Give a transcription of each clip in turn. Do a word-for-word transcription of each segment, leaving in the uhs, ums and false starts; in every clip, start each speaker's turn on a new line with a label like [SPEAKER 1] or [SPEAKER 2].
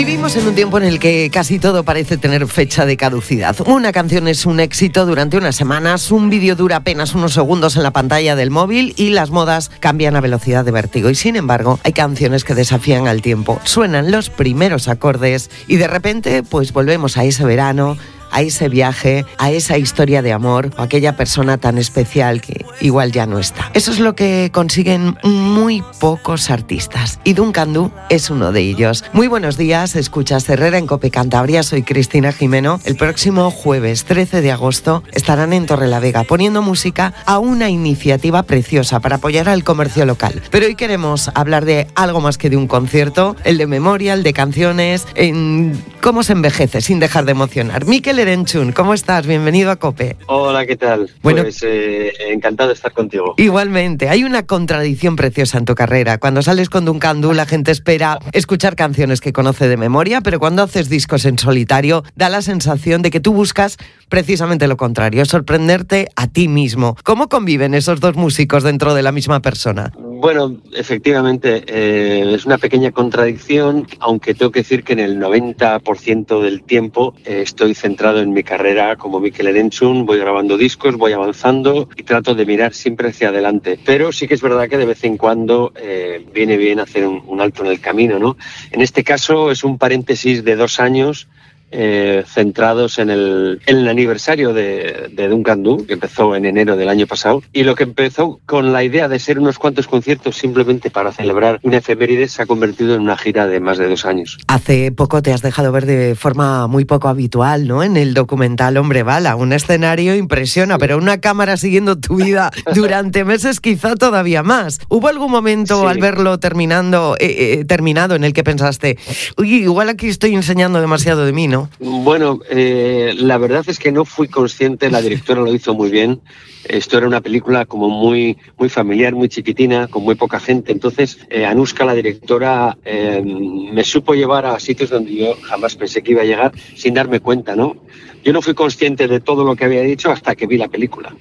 [SPEAKER 1] Vivimos en un tiempo en el que casi todo parece tener fecha de caducidad. Una canción es un éxito durante unas semanas, un vídeo dura apenas unos segundos en la pantalla del móvil y las modas cambian a velocidad de vértigo. Y sin embargo, hay canciones que desafían al tiempo. Suenan los primeros acordes y de repente pues volvemos a ese verano, a ese viaje, a esa historia de amor o aquella persona tan especial que igual ya no está. Eso es lo que consiguen muy pocos artistas y Duncan Du es uno de ellos. Muy buenos días, escuchas Herrera en Cope Cantabria, soy Cristina Jimeno. El próximo jueves trece de agosto estarán en Torrelavega poniendo música a una iniciativa preciosa para apoyar al comercio local. Pero hoy queremos hablar de algo más que de un concierto, el de memoria, el de canciones, en cómo se envejece sin dejar de emocionar. Mikel Erenchun, ¿cómo estás? Bienvenido a COPE.
[SPEAKER 2] Hola, ¿qué tal? Bueno, pues eh, encantado de estar contigo.
[SPEAKER 1] Igualmente, hay una contradicción preciosa en tu carrera. Cuando sales con Duncan Du, la gente espera escuchar canciones que conoce de memoria, pero cuando haces discos en solitario, da la sensación de que tú buscas precisamente lo contrario, sorprenderte a ti mismo. ¿Cómo conviven esos dos músicos dentro de la misma persona?
[SPEAKER 2] Bueno, efectivamente, eh, es una pequeña contradicción, aunque tengo que decir que en el noventa por ciento del tiempo eh, estoy centrado en mi carrera como Mikel Erenchun, voy grabando discos, voy avanzando y trato de mirar siempre hacia adelante. Pero sí que es verdad que de vez en cuando eh, viene bien hacer un, un alto en el camino, ¿no? En este caso es un paréntesis de dos años Eh, centrados en el, en el aniversario de, de Duncan Du, que empezó en enero del año pasado, y lo que empezó con la idea de ser unos cuantos conciertos simplemente para celebrar una efeméride se ha convertido en una gira de más de dos años.
[SPEAKER 1] Hace poco te has dejado ver de forma muy poco habitual, ¿no? En el documental Hombre Bala, un escenario impresiona, pero una cámara siguiendo tu vida durante meses quizá todavía más. ¿Hubo algún momento sí. al verlo terminando, eh, eh, terminado en el que pensaste, uy, igual aquí estoy enseñando demasiado de mí, ¿no?
[SPEAKER 2] Bueno, eh, la verdad es que no fui consciente, la directora lo hizo muy bien. Esto era una película como muy, muy familiar, muy chiquitina, con muy poca gente. Entonces, eh, Anuska, la directora, eh, me supo llevar a sitios donde yo jamás pensé que iba a llegar sin darme cuenta, ¿no? Yo no fui consciente de todo lo que había dicho hasta que vi la película.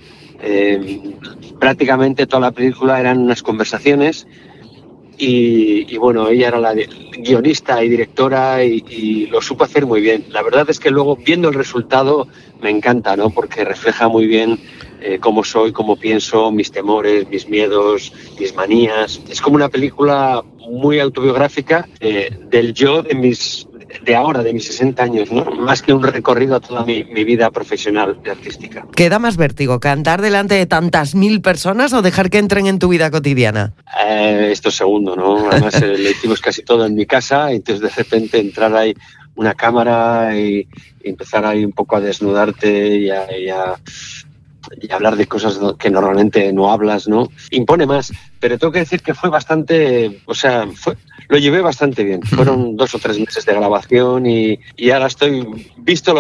[SPEAKER 2] Eh, prácticamente toda la película eran unas conversaciones. Y, y bueno, ella era la guionista y directora y, y lo supo hacer muy bien. La verdad es que luego, viendo el resultado, me encanta, ¿no? Porque refleja muy bien eh, cómo soy, cómo pienso, mis temores, mis miedos, mis manías. Es como una película muy autobiográfica eh, del yo de mis... de ahora, de mis sesenta años, ¿no? Más que un recorrido a toda mi, mi vida profesional y artística.
[SPEAKER 1] ¿Qué da más vértigo, cantar delante de tantas mil personas o dejar que entren en tu vida cotidiana?
[SPEAKER 2] Eh, esto es segundo, ¿no? Además eh, lo hicimos casi todo en mi casa, y entonces de repente entrar ahí una cámara y, y empezar ahí un poco a desnudarte y a, y a, y a hablar de cosas que normalmente no hablas, ¿no? Impone más, pero tengo que decir que fue bastante, o sea, fue... lo llevé bastante bien. Fueron dos o tres meses de grabación y, y ahora estoy, visto lo